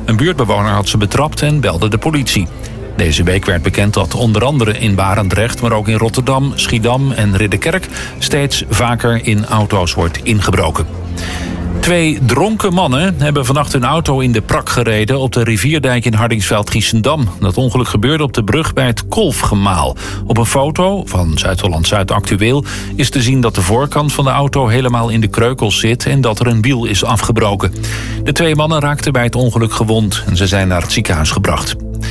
Een buurtbewoner had ze betrapt en belde de politie. Deze week werd bekend dat onder andere in Barendrecht, maar ook in Rotterdam, Schiedam en Ridderkerk steeds vaker in auto's wordt ingebroken. 2 dronken mannen hebben vannacht hun auto in de prak gereden op de rivierdijk in Hardingsveld-Giessendam. Dat ongeluk gebeurde op de brug bij het Kolfgemaal. Op een foto van Zuid-Holland-Zuid Actueel is te zien dat de voorkant van de auto helemaal in de kreukels zit en dat er een wiel is afgebroken. De 2 mannen raakten bij het ongeluk gewond en ze zijn naar het ziekenhuis gebracht.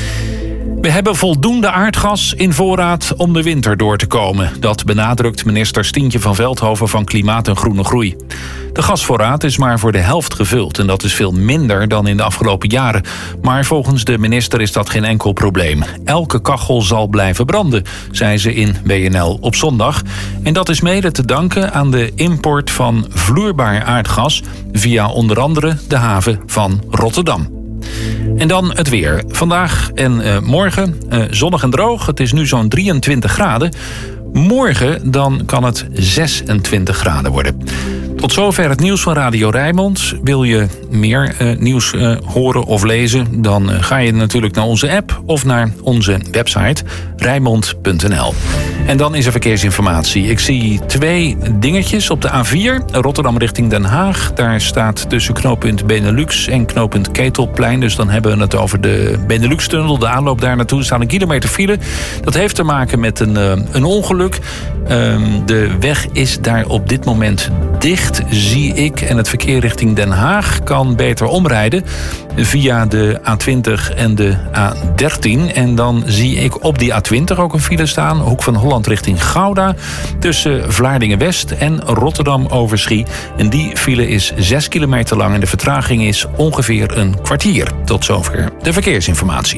We hebben voldoende aardgas in voorraad om de winter door te komen. Dat benadrukt minister Stientje van Veldhoven van Klimaat en Groene Groei. De gasvoorraad is maar voor de helft gevuld en dat is veel minder dan in de afgelopen jaren. Maar volgens de minister is dat geen enkel probleem. Elke kachel zal blijven branden, zei ze in WNL op zondag. En dat is mede te danken aan de import van vloeibaar aardgas via onder andere de haven van Rotterdam. En dan het weer. Vandaag en morgen zonnig en droog. Het is nu zo'n 23 graden. Morgen dan kan het 26 graden worden. Tot zover het nieuws van Radio Rijnmond. Wil je meer nieuws horen of lezen? Dan ga je natuurlijk naar onze app of naar onze website rijnmond.nl. En dan is er verkeersinformatie. Ik zie 2 dingetjes op de A4. Rotterdam richting Den Haag. Daar staat tussen knooppunt Benelux en knooppunt Ketelplein. Dus dan hebben we het over de Benelux-tunnel. De aanloop daar naartoe. Er staat 1 kilometer file. Dat heeft te maken met een ongeluk. De weg is daar op dit moment dicht, zie ik. En het verkeer richting Den Haag kan beter omrijden via de A20 en de A13. En dan zie ik op die A20 ook een file staan. Hoek van Holland richting Gouda. Tussen Vlaardingen-West en Rotterdam-Overschie. En die file is 6 kilometer lang en de vertraging is ongeveer een kwartier. Tot zover de verkeersinformatie.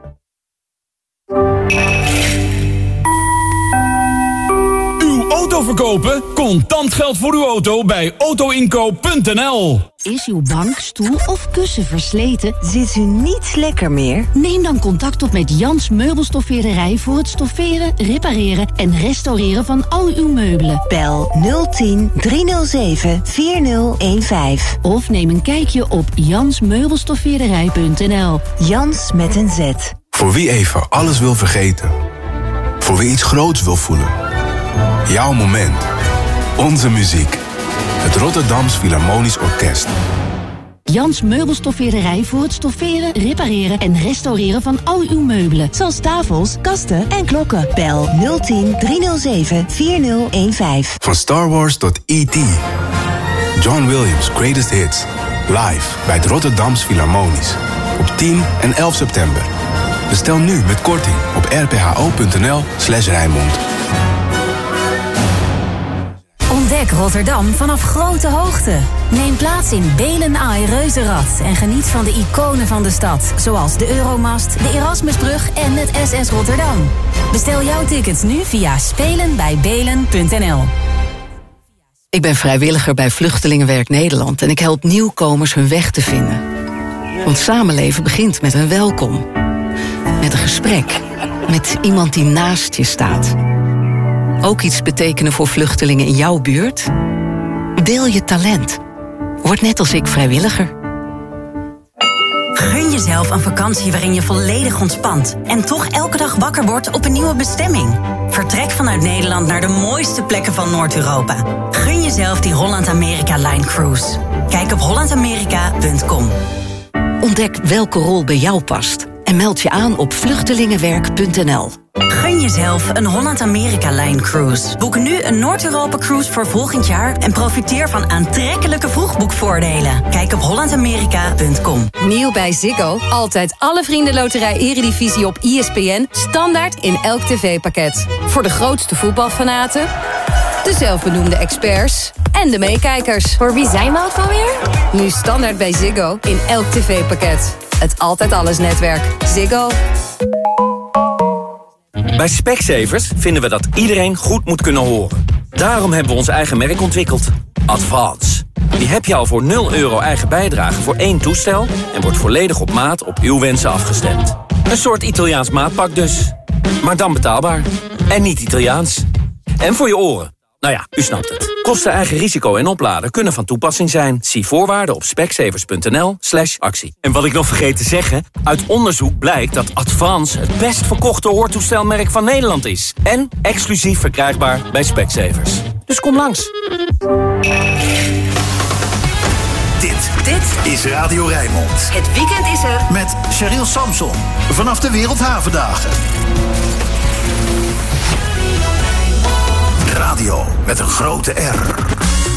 Auto verkopen? Contant geld voor uw auto bij autoinkoop.nl. Is uw bank, stoel of kussen versleten? Zit u niet lekker meer? Neem dan contact op met Jans Meubelstoffeerderij voor het stofferen, repareren en restaureren van al uw meubelen. Bel 010 307 4015. Of neem een kijkje op jansmeubelstoffeerderij.nl. Jans met een Z. Voor wie even alles wil vergeten. Voor wie iets groots wil voelen. Jouw moment. Onze muziek. Het Rotterdams Philharmonisch Orkest. Jans Meubelstoffeerderij voor het stofferen, repareren en restaureren van al uw meubelen. Zoals tafels, kasten en klokken. Bel 010 307 4015. Van Star Wars tot E.T. John Williams' Greatest Hits. Live bij het Rotterdams Philharmonisch. Op 10 en 11 september. Bestel nu met korting op rpho.nl/Rijnmond. Ontdek Rotterdam vanaf grote hoogte. Neem plaats in Beelen Ai Reuzenrad en geniet van de iconen van de stad. Zoals de Euromast, de Erasmusbrug en het SS Rotterdam. Bestel jouw tickets nu via spelenbijbelen.nl. Ik ben vrijwilliger bij Vluchtelingenwerk Nederland en ik help nieuwkomers hun weg te vinden. Want samenleven begint met een welkom. Met een gesprek. Met iemand die naast je staat. Ook iets betekenen voor vluchtelingen in jouw buurt? Deel je talent. Word net als ik vrijwilliger. Gun jezelf een vakantie waarin je volledig ontspant en toch elke dag wakker wordt op een nieuwe bestemming. Vertrek vanuit Nederland naar de mooiste plekken van Noord-Europa. Gun jezelf die Holland-Amerika-Line Cruise. Kijk op hollandamerika.com. Ontdek welke rol bij jou past en meld je aan op vluchtelingenwerk.nl. Gun jezelf een Holland-Amerika-Line Cruise. Boek nu een Noord-Europa-cruise voor volgend jaar en profiteer van aantrekkelijke vroegboekvoordelen. Kijk op hollandamerika.com. Nieuw bij Ziggo. Altijd alle Vriendenloterij Eredivisie op ESPN. Standaard in elk tv-pakket. Voor de grootste voetbalfanaten, de zelfbenoemde experts en de meekijkers. Voor wie zijn we het alweer? Nu standaard bij Ziggo in elk tv-pakket. Het Altijd Alles netwerk. Ziggo. Bij Specsavers vinden we dat iedereen goed moet kunnen horen. Daarom hebben we ons eigen merk ontwikkeld. Advance. Die heb je al voor €0 eigen bijdrage voor 1 toestel en wordt volledig op maat op uw wensen afgestemd. Een soort Italiaans maatpak dus. Maar dan betaalbaar. En niet Italiaans. En voor je oren. Nou ja, u snapt het. Kosten, eigen risico en opladen kunnen van toepassing zijn. Zie voorwaarden op specsavers.nl/actie. En wat ik nog vergeet te zeggen, uit onderzoek blijkt dat Advance het best verkochte hoortoestelmerk van Nederland is. En exclusief verkrijgbaar bij Specsavers. Dus kom langs. Dit is Radio Rijnmond. Het weekend is er. Met Cheryl Samson. Vanaf de Wereldhavendagen. Radio met een grote R.